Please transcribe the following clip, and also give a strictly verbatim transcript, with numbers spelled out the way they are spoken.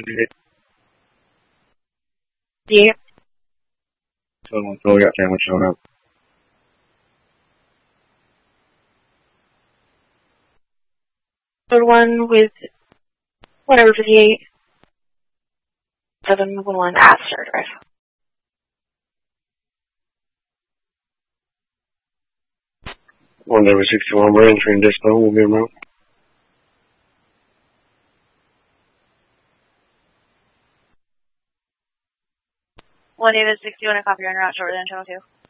Yeah. So, so we got family showing up. Code one with whatever fifty-eight. seven one one Astor Drive. One David sixty-one, we're entering dispo, we'll be remote. One David sixty-one, a copy on route shorter than channel two.